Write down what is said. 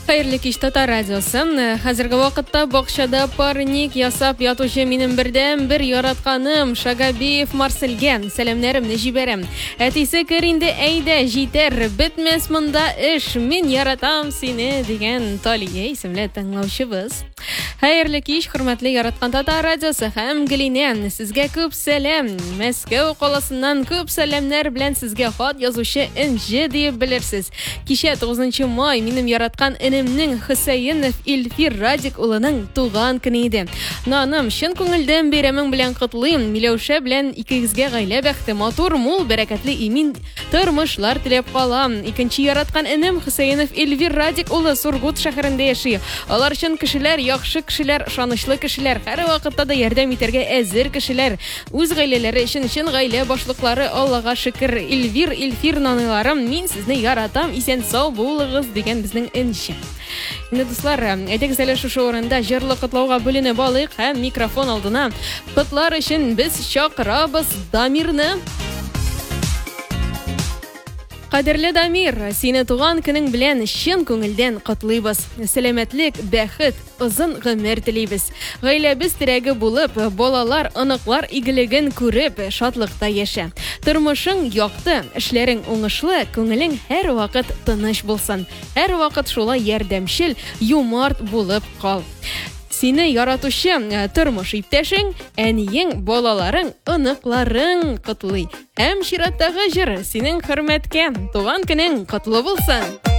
Хәерле кич, Татар радиосы. Хәзерге вакытта бакчада парник ясап ятучы минем бердән бер яратканым Шагабиев Марселгә сәламнәремне җибәрәм. Әтисе кер инде, әйдә, җитәр, бетмәс монда эш, мин яратам сине дигән Талия исемле тыңлаучыбыз. Хәерле кич, хөрмәтле яраткан Татар радиосы һәм Гөлинә, сезгә күп сәлам. Мәскәү каласыннан күп сәламнәр белән сезгә хат язучы Энҗе дип белерсез. Кичә 9 май минем яраткан энемнең Хөсәенов Илфир Радик улының туган көне иде. Наным, чын күңелдән бәйрәмең белән котлыйм. Миләүшә белән икегезгә гаилә бәхте, матур, мул, бәрәкәтле имин тормышлар теләп калам. Икенче яраткан энем Хөсәенов Илфир Радик улы Сургут шәһәрендә яши. Алар өчен кешеләр, яхшы кешеләр, ышанычлы кешеләр, һәр вакытта да ярдәм итәргә әзер кешеләр. Үз гаиләләре өчен гаилә башлыклары, Аллага шөкер. Илфир наныларым, мин сезне яратам, исән сау булыгыз дигән безнең Энҗе. Инде дуслар, әйтегез әле шушы урында җырлы котлауга бүленеп алыйк һәм микрофон алдына котлар өчен без чакырабыз Дамирны. Кадерле Дамир, сине туган көнең белән чын күңелдән котлыйбыз. Сәламәтлек, бәхет, озын гомер телибез. Гаиләбез терәге булып, балалар, оныклар игелеген күреп, шатлыкта яшә. Тормышың якты, эшләрең уңышлы, күңелең һәр вакыт тыныч булсын. Һәр вакыт шулай ярдәмчел, юмарт булып кал. Сине яратучы тормыш иптәшең, әниең, балаларың, оныкларың котлый. Һәм чираттагы җыр синең хөрмәткә, туган көнең котлы булсын.